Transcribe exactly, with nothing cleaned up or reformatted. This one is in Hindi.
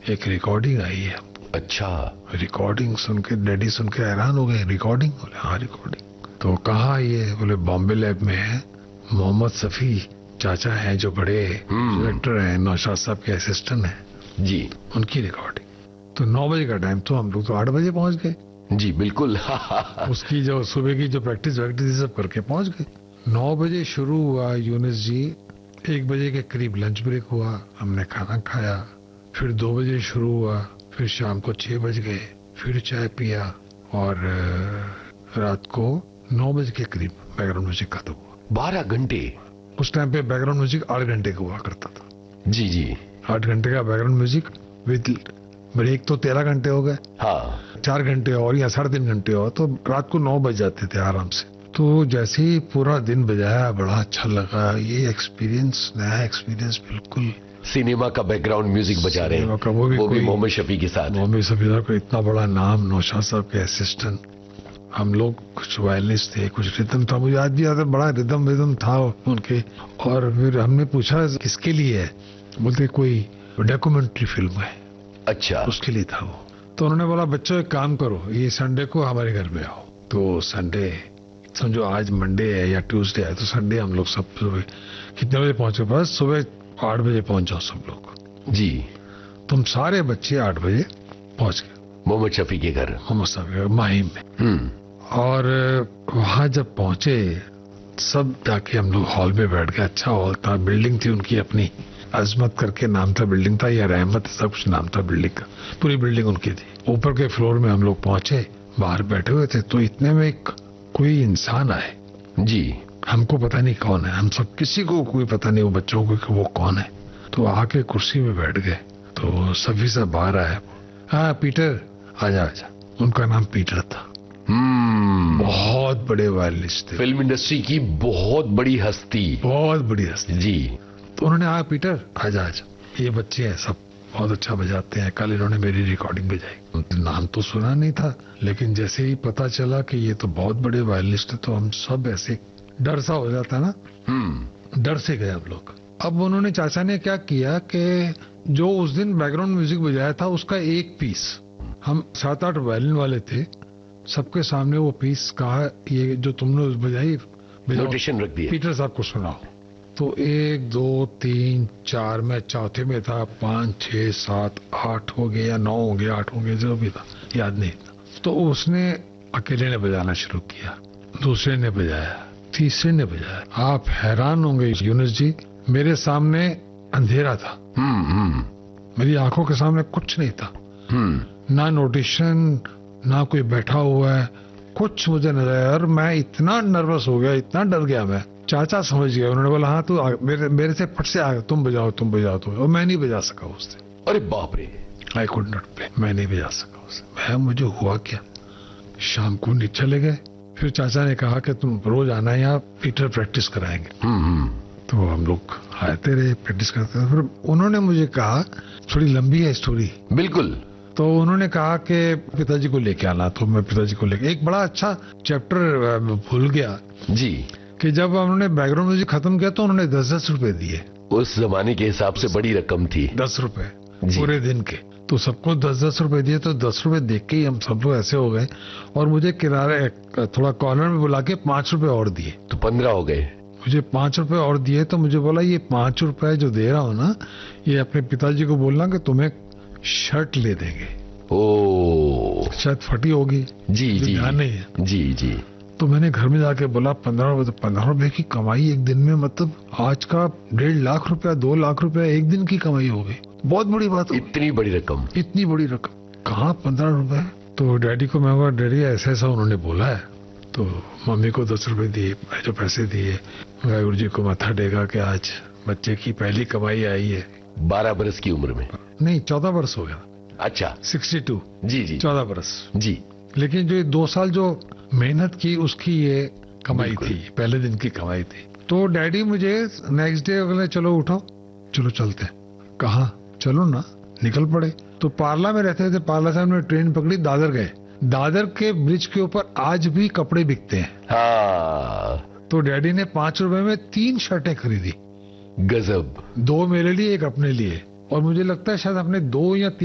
एक रिकॉर्डिंग आई है। अच्छा। रिकॉर्डिंग सुन के डैडी सुन के हैरान हो गए। रिकॉर्डिंग? बोले हाँ रिकॉर्डिंग। तो कहाँ ये? बोले बॉम्बे लैब में है। मोहम्मद सफी चाचा हैं जो बड़े डायरेक्टर हैं, नौशाद साहब के असिस्टेंट हैं जी, उनकी रिकॉर्डिंग। तो नौ बजे का टाइम, तो हम लोग तो आठ बजे पहुंच गए। जी बिल्कुल। उसकी जो सुबह की जो प्रैक्टिस वैक्टिस सब करके पहुंच गए। नौ बजे शुरू हुआ यूनिस जी, एक बजे के करीब लंच ब्रेक हुआ, हमने खाना खाया, फिर दो बजे शुरू हुआ, फिर शाम को छह बज गए, फिर चाय पिया, और रात को नौ बजे के करीब बैकग्राउंड म्यूजिक खत्म हुआ। बारह घंटे? उस टाइम पे बैकग्राउंड म्यूजिक आठ घंटे का हुआ करता था। जी जी। आठ घंटे का बैकग्राउंड म्यूजिक विद ब्रेक, तो तेरह घंटे हो गए। हाँ। चार घंटे और या साढ़े तीन घंटे और, तो रात को नौ बज जाते थे आराम से। तो जैसे ही पूरा दिन बजाया बड़ा अच्छा लगा। ये एक्सपीरियंस, नया एक्सपीरियंस बिल्कुल। सिनेमा का बैकग्राउंड म्यूजिक बजा रहे हैं, वो भी, वो भी मोहम्मद शफी के साथ। मोहम्मद शफी साहब का इतना बड़ा नाम, नौशाद साहब के असिस्टेंट, हम लोग कुछ वायलिनिस्ट थे, कुछ रिदम था, मुझे आज भी याद है, बड़ा रिदम रिदम था उनके। और फिर हमने पूछा किसके लिए है? बोलते कोई डॉक्यूमेंट्री फिल्म है। अच्छा। उसके लिए था वो। तो उन्होंने बोला बच्चों एक काम करो, ये संडे को हमारे घर में आओ। तो संडे समझो आज मंडे है या ट्यूसडे है, तो संडे हम लोग सब सुबह कितने बजे पहुंचे? बस सुबह आठ बजे पहुंच जाओ सब लोग। जी। तुम सारे बच्चे आठ बजे पहुंच गए मोहम्मद शफी के घर, मोहम्मद साहब के माहिम में। हम्म। और वहां जब पहुंचे सब जाके हम लोग हॉल में बैठ गए। अच्छा हॉल था, बिल्डिंग थी उनकी अपनी, अजमत करके नाम था बिल्डिंग था, या रहमत सब कुछ नाम था बिल्डिंग का। पूरी बिल्डिंग उनकी थी। ऊपर के फ्लोर में हम लोग पहुंचे, बाहर बैठे हुए थे, तो इतने में एक कोई इंसान आए। जी। हमको पता नहीं कौन है, हम सब किसी को कोई पता नहीं वो बच्चों को कि वो कौन है। तो आके कुर्सी में बैठ गए। तो सभी से बाहर आया, हाँ पीटर आजा आजा। उनका नाम पीटर था। हम्म। बहुत बड़े वायलिनिस्ट थे, फिल्म इंडस्ट्री की बहुत बड़ी हस्ती। बहुत बड़ी हस्ती जी। तो उन्होंने कहा पीटर आजा आजा, ये बच्चे हैं सब बहुत अच्छा बजाते हैं, कल इन्होंने मेरी रिकॉर्डिंग बजाई। नाम तो सुना नहीं था, लेकिन जैसे ही पता चला कि ये तो बहुत बड़े वायलिनिस्ट है, तो हम सब ऐसे डर सा हो जाता ना, हम्म। डर से गए हम लोग। अब उन्होंने, चाचा ने क्या किया कि जो उस दिन बैकग्राउंड म्यूजिक बजाया था उसका एक पीस, हम सात आठ वायलिन वाले थे, सबके सामने वो पीस कहा, ये जो तुमने बजाई नोटेशन रख दिया, पीटर साहब को सुनाओ। तो एक दो तीन चार, मैं चौथे में था, पांच छह सात आठ हो गए या नौ हो गए, आठ हो गए, जो भी था याद नहीं था। तो उसने अकेले ने बजाना शुरू किया, दूसरे ने बजाया, तीसरे ने बजाया। आप हैरान होंगे यूनुस जी, मेरे सामने अंधेरा था। हम्म हम्म। मेरी आंखों के सामने कुछ नहीं था, हम्म। ना नोटेशन, ना कोई बैठा हुआ है, कुछ मुझे नजर आया। और मैं इतना नर्वस हो गया, इतना डर गया मैं। चाचा समझ गया, उन्होंने बोला हाँ तू मेरे मेरे से फट से आ, तुम बजाओ तुम बजाओ तो। और मैं नहीं बजा सका उससे। अरे बाप रे। आई कुड नॉट प्ले, मैं नहीं बजा सका उससे। मैं, मुझे हुआ क्या, शाम को नीचे चले गए। फिर चाचा ने कहा कि तुम रोज आना है यहाँ, पीटर प्रैक्टिस कराएंगे। हम्म। तो हम लोग आते रहे, प्रैक्टिस करते रहे। फिर उन्होंने मुझे कहा, थोड़ी लंबी है स्टोरी। बिल्कुल। तो उन्होंने कहा कि पिताजी को लेके आना, तो मैं पिताजी को लेके, एक बड़ा अच्छा चैप्टर भूल गया जी, कि जब उन्होंने बैकग्राउंड म्यूजिक खत्म किया तो उन्होंने दस दस रुपए दिए। उस जमाने के हिसाब से बड़ी रकम थी, दस रुपए पूरे दिन के। तो सबको दस दस रुपए दिए। तो दस रुपए देख के ही हम सब लोग ऐसे हो गए, और मुझे किनारे थोड़ा कॉर्नर में बुला के पांच रुपए और दिए, तो पंद्रह हो गए। मुझे पांच रुपए और दिए। तो मुझे बोला ये पांच रुपए जो दे रहा हूँ ना, ये अपने पिताजी को बोलना कि तुम्हें शर्ट ले देंगे। ओ, शायद फटी होगी, जी जी ध्यान नहीं है। जी जी। तो मैंने घर में जाके बोला पंद्रह रुपए, तो पंद्रह रुपए की कमाई एक दिन में, मतलब आज का डेढ़ लाख रुपया, दो लाख रुपया एक दिन की कमाई हो गई। बहुत बड़ी बात। इतनी बड़ी रकम, इतनी बड़ी रकम कहाँ, पंद्रह रुपए। तो डैडी को मैं बोला, डैडी ऐसा ऐसा उन्होंने बोला है। तो मम्मी को दस रुपए दिए, जो पैसे दिए, वाहिगुरु जी को माथा टेका कि आज बच्चे की पहली कमाई आई है। बारह बरस की उम्र में? नहीं, चौदह बरस हो गया। अच्छा, सिक्सटी टू। जी जी, चौदह बरस जी। लेकिन जो दो साल जो मेहनत की उसकी ये कमाई थी, पहले दिन की कमाई थी। तो डैडी मुझे नेक्स्ट डे बोले चलो उठो, चलो चलते हैं। कहाँ? चलो ना। निकल पड़े। तो पार्ला में रहते थे, पार्ला से हमने ट्रेन पकड़ी, दादर गए। दादर के ब्रिज के ऊपर आज भी कपड़े बिकते हैं। हाँ। तो डैडी ने पांच रुपए में तीन शर्टें खरीदी। गजब। दो मेरे लिए, एक अपने लिए। और मुझे लगता है शायद अपने दो या तीन